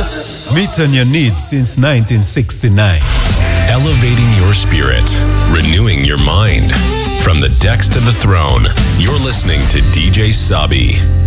Meeting your needs since 1969. Elevating your spirit, renewing your mind. From the decks to the throne, you're listening to DJ Sabi.